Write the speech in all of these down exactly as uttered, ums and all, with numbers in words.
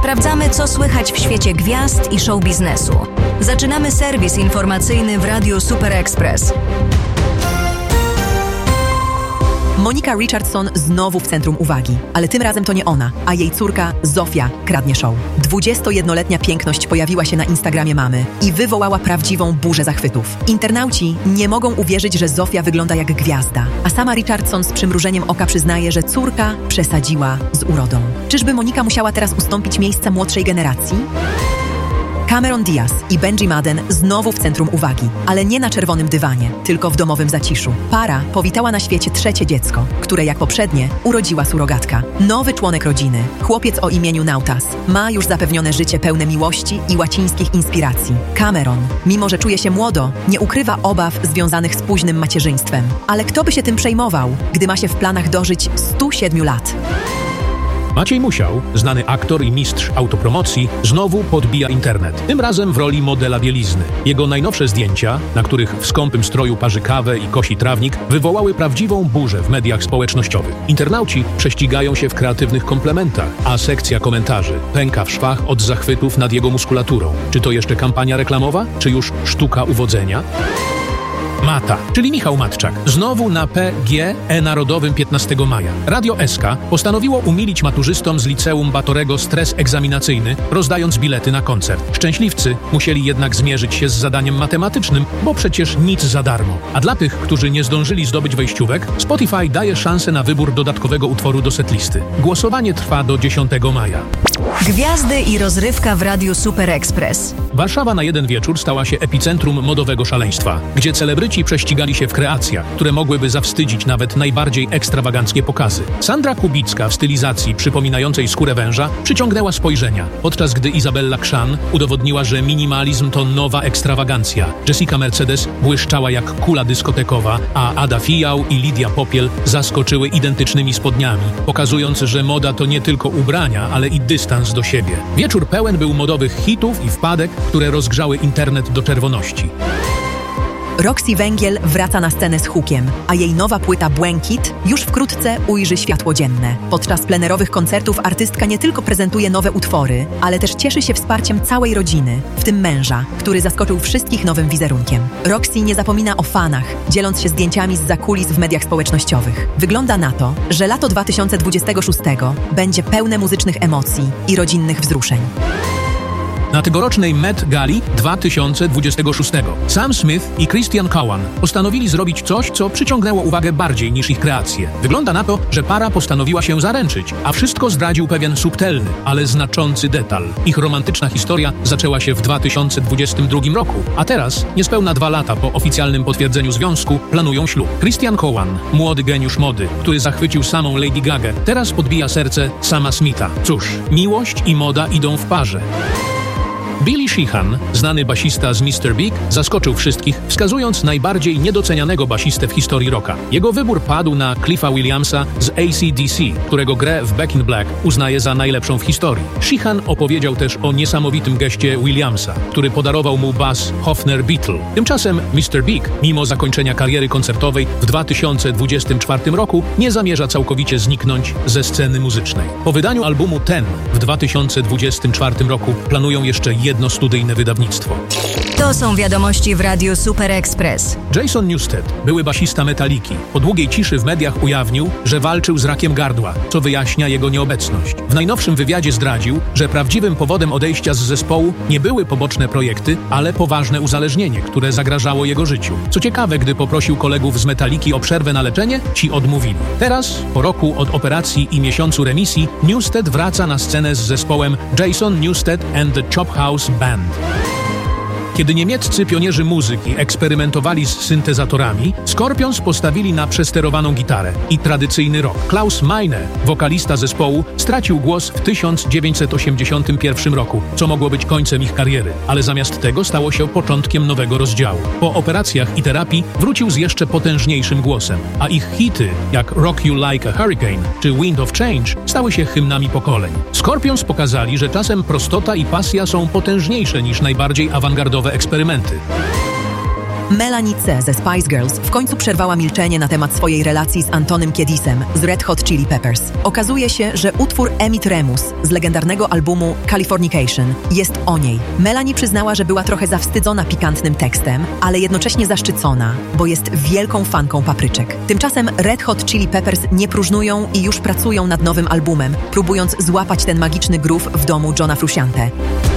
Sprawdzamy, co słychać w świecie gwiazd i show biznesu. Zaczynamy serwis informacyjny w Radiu Super Express. Monika Richardson znowu w centrum uwagi, ale tym razem to nie ona, a jej córka Zofia kradnie show. dwudziestojednoletnia piękność pojawiła się na Instagramie mamy i wywołała prawdziwą burzę zachwytów. Internauci nie mogą uwierzyć, że Zofia wygląda jak gwiazda, a sama Richardson z przymrużeniem oka przyznaje, że córka przesadziła z urodą. Czyżby Monika musiała teraz ustąpić miejsca młodszej generacji? Cameron Diaz i Benji Madden znowu w centrum uwagi, ale nie na czerwonym dywanie, tylko w domowym zaciszu. Para powitała na świecie trzecie dziecko, które jak poprzednie urodziła surogatka. Nowy członek rodziny, chłopiec o imieniu Nautas, ma już zapewnione życie pełne miłości i łacińskich inspiracji. Cameron, mimo że czuje się młodo, nie ukrywa obaw związanych z późnym macierzyństwem. Ale kto by się tym przejmował, gdy ma się w planach dożyć stu siedmiu lat? Maciej Musiał, znany aktor i mistrz autopromocji, znowu podbija internet. Tym razem w roli modela bielizny. Jego najnowsze zdjęcia, na których w skąpym stroju parzy kawę i kosi trawnik, wywołały prawdziwą burzę w mediach społecznościowych. Internauci prześcigają się w kreatywnych komplementach, a sekcja komentarzy pęka w szwach od zachwytów nad jego muskulaturą. Czy to jeszcze kampania reklamowa, czy już sztuka uwodzenia? Mata, czyli Michał Matczak, znowu na P G E Narodowym piętnastego maja. Radio S K postanowiło umilić maturzystom z liceum Batorego stres egzaminacyjny, rozdając bilety na koncert. Szczęśliwcy musieli jednak zmierzyć się z zadaniem matematycznym, bo przecież nic za darmo. A dla tych, którzy nie zdążyli zdobyć wejściówek, Spotify daje szansę na wybór dodatkowego utworu do setlisty. Głosowanie trwa do dziesiątego maja. Gwiazdy i rozrywka w Radiu Super Express. Warszawa na jeden wieczór stała się epicentrum modowego szaleństwa, gdzie celebryci prześcigali się w kreacjach, które mogłyby zawstydzić nawet najbardziej ekstrawaganckie pokazy. Sandra Kubicka w stylizacji przypominającej skórę węża przyciągnęła spojrzenia, podczas gdy Izabella Krzan udowodniła, że minimalizm to nowa ekstrawagancja. Jessica Mercedes błyszczała jak kula dyskotekowa, a Ada Fijał i Lidia Popiel zaskoczyły identycznymi spodniami, pokazując, że moda to nie tylko ubrania, ale i dystans do siebie. Wieczór pełen był modowych hitów i wpadek, które rozgrzały internet do czerwoności. Roxy Węgiel wraca na scenę z hukiem, a jej nowa płyta Błękit już wkrótce ujrzy światło dzienne. Podczas plenerowych koncertów artystka nie tylko prezentuje nowe utwory, ale też cieszy się wsparciem całej rodziny, w tym męża, który zaskoczył wszystkich nowym wizerunkiem. Roxy nie zapomina o fanach, dzieląc się zdjęciami z zakulis w mediach społecznościowych. Wygląda na to, że lato dwa tysiące dwudziestego szóstego będzie pełne muzycznych emocji i rodzinnych wzruszeń. Na tegorocznej Met Gali dwa tysiące dwudziestego szóstego Sam Smith i Christian Cowan postanowili zrobić coś, co przyciągnęło uwagę bardziej niż ich kreacje. Wygląda na to, że para postanowiła się zaręczyć, a wszystko zdradził pewien subtelny, ale znaczący detal. Ich romantyczna historia zaczęła się w dwa tysiące dwudziestym drugim roku, a teraz, niespełna dwa lata po oficjalnym potwierdzeniu związku, planują ślub. Christian Cowan, młody geniusz mody, który zachwycił samą Lady Gagę, teraz podbija serce Sama Smitha. Cóż, miłość i moda idą w parze. Billy Sheehan, znany basista z mister Big, zaskoczył wszystkich, wskazując najbardziej niedocenianego basistę w historii rocka. Jego wybór padł na Cliffa Williamsa z A C D C, którego grę w Back in Black uznaje za najlepszą w historii. Sheehan opowiedział też o niesamowitym geście Williamsa, który podarował mu bas Hofner Beatle. Tymczasem mister Big, mimo zakończenia kariery koncertowej w dwa tysiące dwudziestym czwartym roku, nie zamierza całkowicie zniknąć ze sceny muzycznej. Po wydaniu albumu Ten w dwa tysiące dwudziestym czwartym roku planują jeszcze jedno studyjne wydawnictwo. To są wiadomości w Radiu Super Express. Jason Newsted, były basista Metaliki, po długiej ciszy w mediach ujawnił, że walczył z rakiem gardła, co wyjaśnia jego nieobecność. W najnowszym wywiadzie zdradził, że prawdziwym powodem odejścia z zespołu nie były poboczne projekty, ale poważne uzależnienie, które zagrażało jego życiu. Co ciekawe, gdy poprosił kolegów z Metaliki o przerwę na leczenie, ci odmówili. Teraz, po roku od operacji i miesiącu remisji, Newsted wraca na scenę z zespołem Jason Newsted and the Chop House Band. Kiedy niemieccy pionierzy muzyki eksperymentowali z syntezatorami, Scorpions postawili na przesterowaną gitarę i tradycyjny rock. Klaus Meine, wokalista zespołu, stracił głos w tysiąc dziewięćset osiemdziesiątym pierwszym roku, co mogło być końcem ich kariery, ale zamiast tego stało się początkiem nowego rozdziału. Po operacjach i terapii wrócił z jeszcze potężniejszym głosem, a ich hity, jak Rock You Like a Hurricane czy Wind of Change, stały się hymnami pokoleń. Scorpions pokazali, że czasem prostota i pasja są potężniejsze niż najbardziej awangardowe eksperymenty. Melanie C. ze Spice Girls w końcu przerwała milczenie na temat swojej relacji z Antonym Kiedisem z Red Hot Chili Peppers. Okazuje się, że utwór Emmett Remus z legendarnego albumu Californication jest o niej. Melanie przyznała, że była trochę zawstydzona pikantnym tekstem, ale jednocześnie zaszczycona, bo jest wielką fanką papryczek. Tymczasem Red Hot Chili Peppers nie próżnują i już pracują nad nowym albumem, próbując złapać ten magiczny groove w domu Johna Frusciante.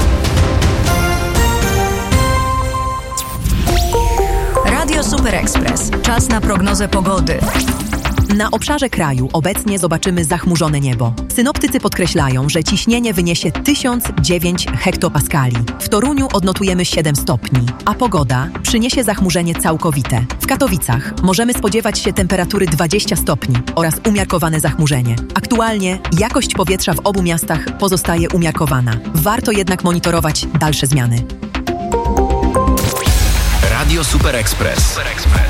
Radio Super Express. Czas na prognozę pogody. Na obszarze kraju obecnie zobaczymy zachmurzone niebo. Synoptycy podkreślają, że ciśnienie wyniesie tysiąc dziewięć hektopaskali. W Toruniu odnotujemy siedem stopni, a pogoda przyniesie zachmurzenie całkowite. W Katowicach możemy spodziewać się temperatury dwadzieścia stopni oraz umiarkowane zachmurzenie. Aktualnie jakość powietrza w obu miastach pozostaje umiarkowana. Warto jednak monitorować dalsze zmiany. Radio Super Express. Super Express.